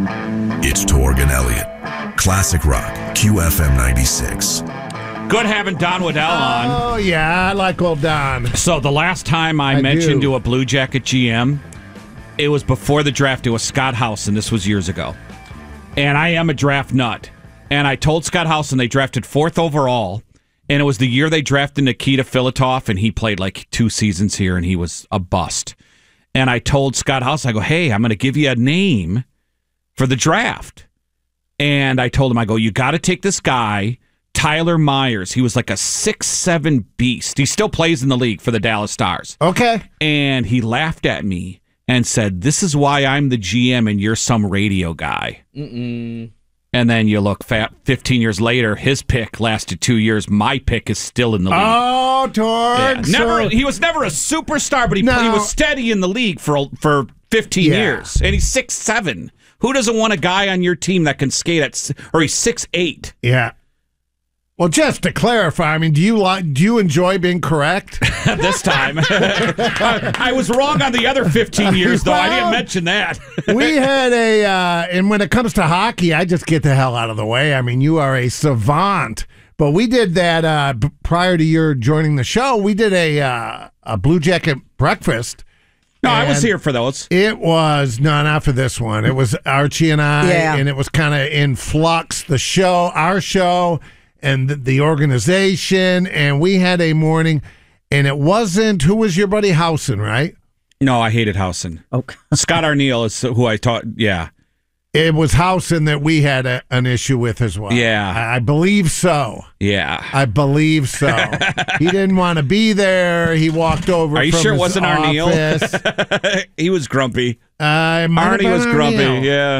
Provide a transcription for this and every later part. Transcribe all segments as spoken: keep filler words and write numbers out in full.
It's Torg and Elliott. Classic Rock, Q F M ninety-six. Good having Don Waddell on. Oh, yeah, I like old Don. So the last time I, I mentioned do. to a Blue Jacket G M, it was before the draft. It was Scott Housen. This was years ago. And I am a draft nut. And I told Scott Housen they drafted fourth overall. And it was the year they drafted Nikita Filatov, and he played like two seasons here, and he was a bust. And I told Scott Housen, I go, hey, I'm going to give you a name for the draft. And I told him, I go, you got to take this guy, Tyler Myers. He was like a six seven beast. He still plays in the league for the Dallas Stars. Okay. And he laughed at me and said, this is why I'm the G M and you're some radio guy. Mm-mm. And then you look fat fifteen years later, his pick lasted two years. My pick is still in the league. Oh, Torg. Yeah. Never, so- he was never a superstar, but he, No. he was steady in the league for for fifteen Yeah. years. And he's six seven. Who doesn't want a guy on your team that can skate at, s- or he's six eight? Yeah. Well, just to clarify, I mean, do you like? Do you enjoy being correct? This time. I, I was wrong on the other fifteen years, though. I didn't Well, mention that. We had a, uh, and when it comes to hockey, I just get the hell out of the way. I mean, you are a savant. But we did that uh, b- prior to your joining the show. We did a uh, a Blue Jacket breakfast. No, I was And here for those. It was, no, not for this one. It was Archie and I, Yeah. and it was kind of in flux, the show, our show, and the, the organization, and we had a morning, and it wasn't, who was your buddy Housen, right? No, I hated Housen. Okay. Scott Arneal is who I taught. Yeah. It was Housen that we had a, an issue with as well. Yeah. I, I believe so. Yeah. I believe so. He didn't want to be there. He walked over Are you from sure it his wasn't office. Arneal? He was grumpy. Uh, it might have Arnie been was grumpy. Arneal. Yeah.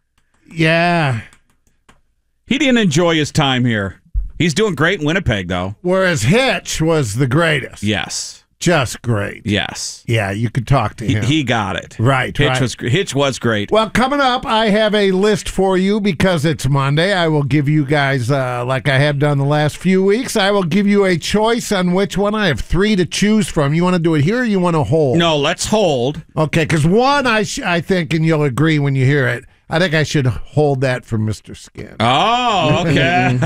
Yeah. He didn't enjoy his time here. He's doing great in Winnipeg, though. Whereas Hitch was the greatest. Yes. Just great. Yes. Yeah, you could talk to He, him. he got it. Right, Hitch right. was Hitch was great. Well, coming up, I have a list for you because it's Monday. I will give you guys, uh, like I have done the last few weeks, I will give you a choice on which one. I have three to choose from. You want to do it here or you want to hold? No, let's hold. Okay, because one, I, sh- I think, and you'll agree when you hear it, I think I should hold that for Mister Skin. Oh, okay.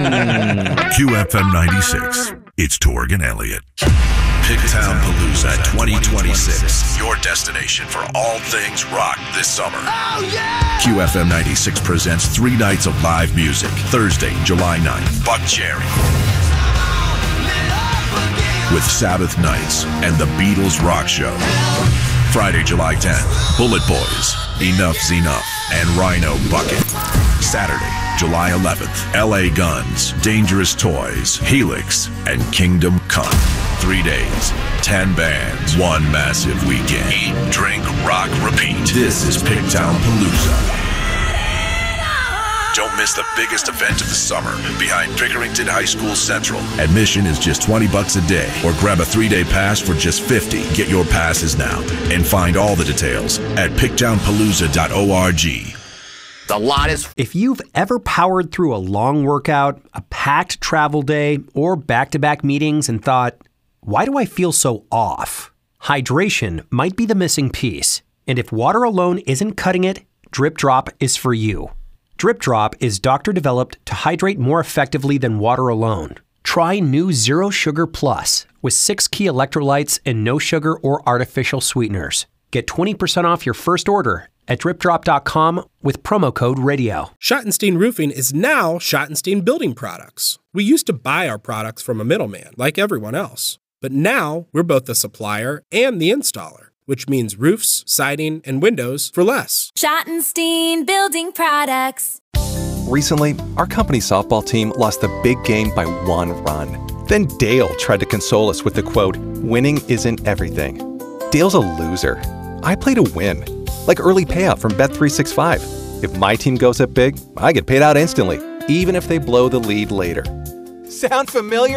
Q F M ninety-six. It's Torg and Elliott. Pigtown Palooza twenty twenty-six. Your destination for all things rock this summer. Oh, yeah! Q F M ninety-six presents three nights of live music. Thursday, July ninth, Buck Cherry. With Sabbath Nights and the Beatles Rock Show. Friday, July tenth, Bullet Boys, Enough's Enough, and Rhino Bucket. Saturday, July eleventh, L A Guns, Dangerous Toys, Helix, and Kingdom Come. Three days, ten bands, one massive weekend. Eat, drink, rock, repeat. This is Pigtown Palooza. Don't miss the biggest event of the summer behind Pickerington High School Central. Admission is just twenty bucks a day, or grab a three-day pass for just fifty. Get your passes now and find all the details at pigtown palooza dot org. The lot is... If you've ever powered through a long workout, a packed travel day, or back-to-back meetings and thought, why do I feel so off? Hydration might be the missing piece. And if water alone isn't cutting it, Drip Drop is for you. Drip Drop is doctor-developed to hydrate more effectively than water alone. Try new Zero Sugar Plus with six key electrolytes and no sugar or artificial sweeteners. Get twenty percent off your first order at drip drop dot com with promo code radio. Schottenstein Roofing is now Schottenstein Building Products. We used to buy our products from a middleman, like everyone else. But now we're both the supplier and the installer, which means roofs, siding, and windows for less. Schottenstein Building Products. Recently, our company softball team lost the big game by one run. Then Dale tried to console us with the quote, "Winning isn't everything." Dale's a loser. I play to win. Like early payout from Bet three sixty-five. If my team goes up big, I get paid out instantly, even if they blow the lead later. Sound familiar?